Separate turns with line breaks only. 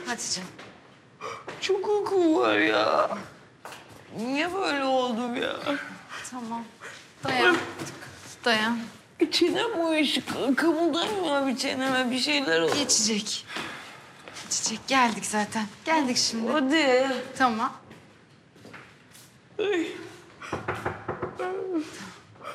Hadi canım.
Çok uykum var ya. Niye böyle oldum ya?
Tamam. Dayan. Dayan.
Çenem uyuşuk. Kımıldamıyor bir çeneme. Bir şeyler oldu.
Geçecek. Geçecek. Geldik zaten. Geldik şimdi.
Hadi.
Tamam.
Ay.